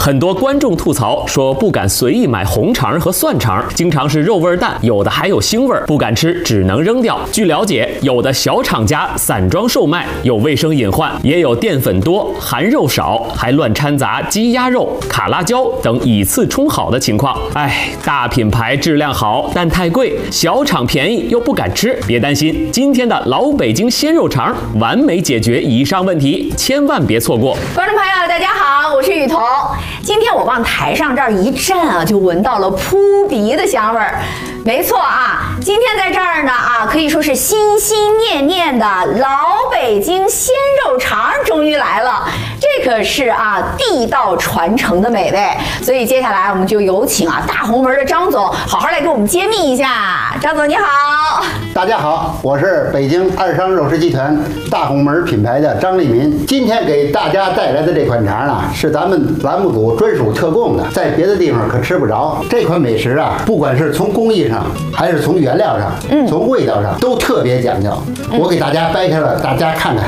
很多观众吐槽说不敢随意买红肠和蒜肠，经常是肉味淡，有的还有腥味，不敢吃，只能扔掉。据了解，有的小厂家散装售卖，有卫生隐患，也有淀粉多、含肉少，还乱掺杂鸡鸭肉、卡辣椒等以次充好的情况。大品牌质量好，但太贵；小厂便宜又不敢吃。别担心，今天的老北京鲜肉肠完美解决以上问题，千万别错过。 观众朋友，大家好，我是雨桐。今天我往台上这儿一站啊，就闻到了扑鼻的香味儿。没错啊，今天在这儿呢可以说是心心念念的老北京鲜肉肠终于来了。这可是地道传承的美味，所以接下来我们就有请大红门的张总好好来给我们揭秘一下。张总你好。 大家好，我是北京二商肉食集团大红门品牌的张立民。今天给大家带来的这款肠是咱们栏目组专属特供的，在别的地方可吃不着。这款美食不管是从工艺上还是从原料上，从味道上都特别讲究。我给大家掰开了，大家看看。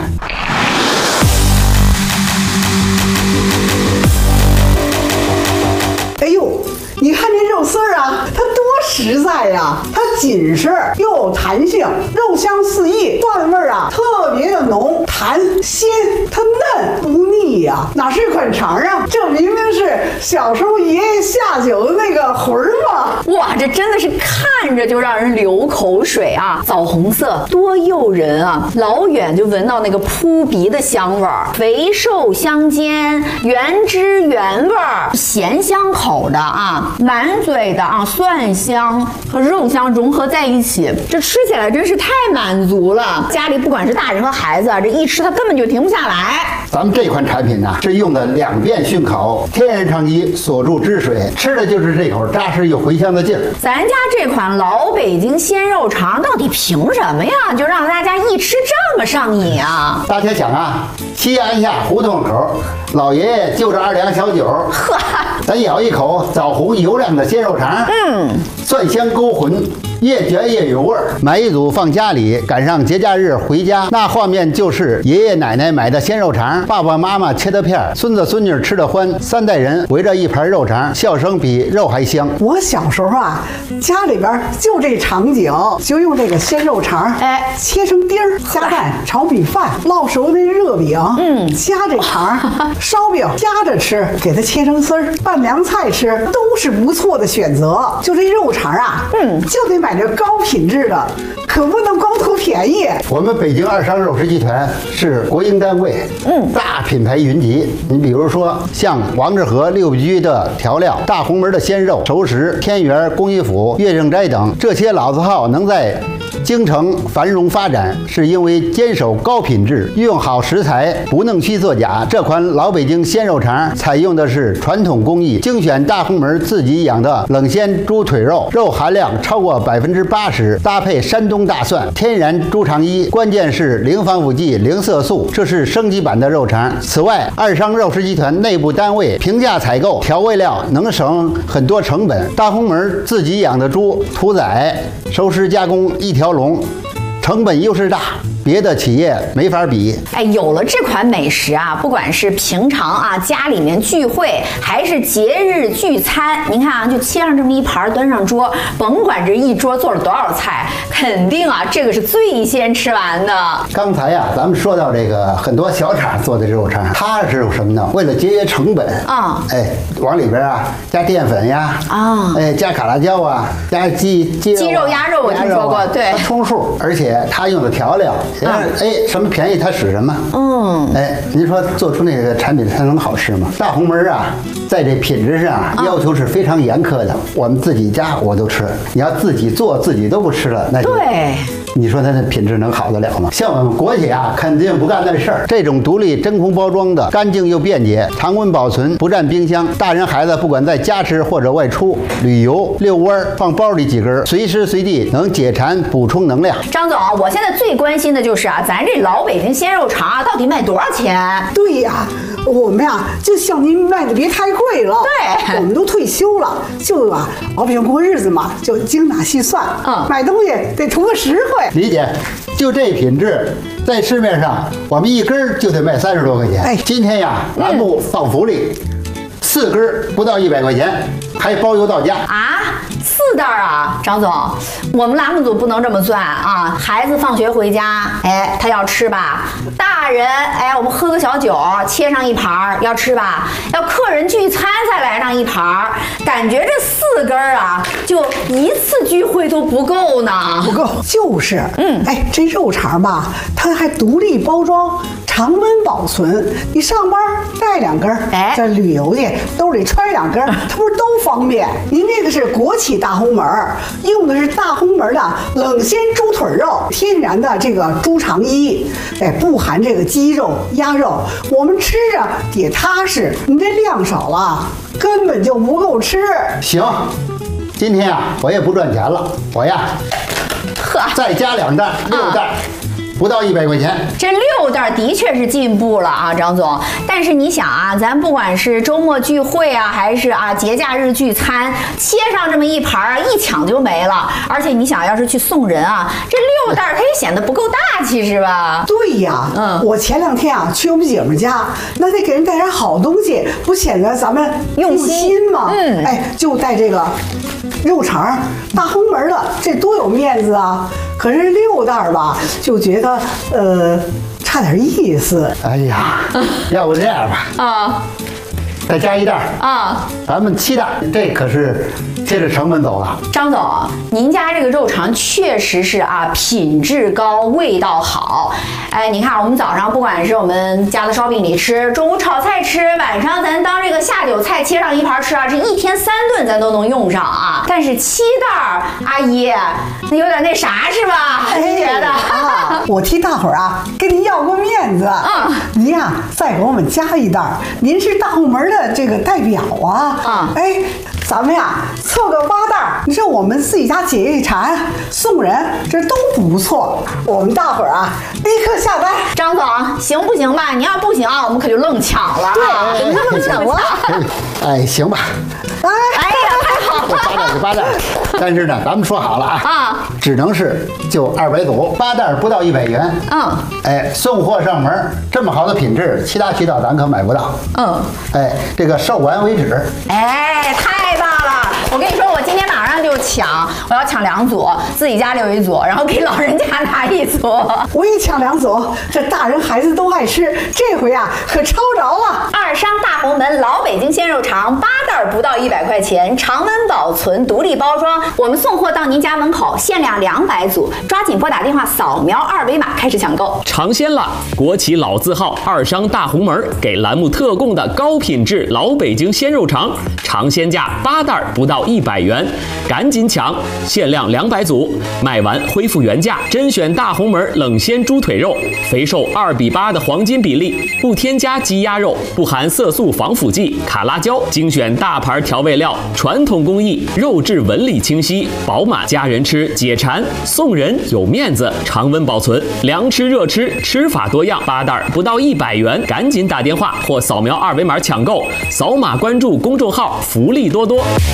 哎呦，你看这肉丝儿它多实在呀！它紧实又有弹性，肉香四溢，蒜味儿特别的浓，弹鲜，它嫩不腻呀！哪是款肠这明明是小时候爷爷下酒的那个魂儿嘛！ 哇，这真的是看着就让人流口水枣红色多诱人老远就闻到那个扑鼻的香味儿，肥瘦相间，原汁原味儿，咸香口的满嘴的蒜香和肉香融合在一起，这吃起来真是太满足了。家里不管是大人和孩子这一吃他根本就停不下来。 咱们这款产品是用的2遍熏烤，天然长鸡锁住汁水，吃的就是这口扎实又回香的劲儿。 咱家这款老北京鲜肉肠到底凭什么呀，就让大家一吃这么上瘾啊？ 大家想西安下胡同口，老爷爷就着2两小酒，咱咬一口枣红油亮的鲜肉肠，蒜香勾魂，越嚼越有味儿。买一组放家里，赶上节假日回家，那画面就是爷爷奶奶买的鲜肉肠，爸爸妈妈切的片，孙子孙女吃的欢，3代人围着一盘肉肠，笑声比肉还香。 我小时候家里边就这场景，就用这个鲜肉肠，切成丁儿，加蛋炒米饭，烙熟那热饼，夹这肠，烧饼夹着吃，给它切成丝儿，拌凉菜吃，都是不错的选择。就这肉肠就得买这高品质的，可不能光图便宜。 我们北京二商肉食集团是国营单位，大品牌云集。你比如说像王致和6必居的调料、大红门的鲜肉、熟食、天元、工艺府、岳正斋等这些老字号能在京城繁荣发展，是因为坚守高品质，用好食材，不弄虚作假。这款老北京鲜肉肠采用的是传统工艺，精选大红门自己养的冷鲜猪腿肉，肉含量超过80%，搭配山东大蒜、天然猪肠衣，关键是零防腐剂、零色素，这是升级版的肉肠。此外，二商肉食集团内部单位平价采购调味料，能省很多成本。大红门自己养的猪屠宰、熟食加工一条龙，成本优势大，别的企业没法比。 有了这款美食不管是平常家里面聚会，还是节日聚餐，您看就切上这么一盘端上桌，甭管这一桌做了多少菜，肯定这个是最先吃完的。 刚才咱们说到这个很多小厂做的肉肠，它是有什么呢？为了节约成本往里边加淀粉加卡辣椒加鸡肉鸭肉，我听说过，对， 它充数，而且它用的调料。什么便宜它使什么。您说做出那个产品它能好吃吗？大红门在这品质上要求是非常严苛的。我们自己家我都吃，你要自己做自己都不吃了，那就对。 你说它的品质能好得了吗？像我们国企肯定不干那事儿。这种独立真空包装的，干净又便捷，常温保存，不占冰箱。大人孩子不管在家吃或者外出旅游遛弯，放包里几根，随时随地能解馋补充能量。 张总，我现在最关心的就是咱这老北京鲜肉肠到底卖多少钱？ 对呀，我们就像您卖的别太贵了。 对， 我们都退休了，就老百姓过日子嘛，就精打细算。买东西得图个实惠。 理解，就这品质，在市面上我们一根就得卖30多块钱。今天栏目放福利。 4根不到100块钱，还包邮到家啊，4袋啊，张总，我们栏目组不能这么算啊！孩子放学回家，哎，他要吃吧；大人，哎，我们喝个小酒，切上一盘要吃吧；要客人聚餐再来上一盘，感觉这4根啊，就1次聚会都不够呢。 不够，就是，哎，这肉肠吧，它还独立包装。常温保存，你上班带2根， 哎， 这旅游去兜里揣2根，它不是都方便？您这个是国企大红门，用的是大红门的冷鲜猪腿肉，天然的这个猪肠衣，哎，不含这个鸡肉、鸭肉，我们吃着也踏实。你这量少了，根本就不够吃。 行，今天啊，我也不赚钱了，我呀，再加2袋，6袋。不到100块钱， 这6袋的确是进步了啊，张总。但是你想啊，咱不管是周末聚会啊，还是啊节假日聚餐，切上这么一盘啊，一抢就没了。而且你想要是去送人啊，这6袋它也显得不够大气，是吧？ 对呀，我前2天啊去我们姐们家，那得给人带点好东西，不显得咱们用心吗？哎，就带这个肉肠，大红门的，这多有面子啊！可是6袋吧，就觉得差点意思。 哎呀，要不这样吧，再加1袋啊， 咱们7袋，这可是接着成本走了。 张总，您家这个肉肠确实是啊，品质高，味道好。哎，你看我们早上不管是我们家的烧饼里吃，中午炒菜吃，晚上咱当这个下酒菜切上一盘吃啊，这1天3顿咱都能用上啊。但是7袋，阿姨，那有点那啥是吧？您觉得？ 我替大伙儿啊跟您要个面子，您呀再给我们加1袋，您是大红门的这个代表啊，哎。咱们呀凑个8袋，你说我们自己家解一馋，送人这都不错。我们大伙儿啊，立刻下单。 张总，行不行吧？你要不行啊，我们可就愣抢了。 对，愣抢了。 哎，行吧。 哎呀，太好了 ！8袋，但是呢，咱们说好了啊，只能是就200组，8袋不到100元。哎，送货上门，这么好的品质，其他渠道咱可买不到。哎，这个售完为止。 哎，太棒了！我跟你说，我今天马上就抢，我要抢2组，自己家留1组，然后给老人家拿1组。 我也抢2组，这大人孩子都爱吃，这回啊可抄着了。 二商大红门老北京鲜肉肠8袋不到100块钱，常温保存，独立包装，我们送货到您家门口，限量200组，抓紧拨打电话扫描2维码开始抢购。 尝鲜了，国企老字号二商大红门给栏目特供的高品质老北京鲜肉肠，尝鲜价8袋不到100元，赶紧抢，限量200组，卖完恢复原价。甄选大红门冷鲜猪腿肉，肥瘦2:8的黄金比例，不添加鸡鸭肉，不含色素防腐剂、卡拉胶，精选大牌调味料，传统工艺，肉质纹理清晰饱满，家人吃解馋，送人有面子，常温保存，凉吃热吃，吃法多样，8袋不到100元，赶紧打电话或扫描2维码抢购，扫码关注公众号，福利多多。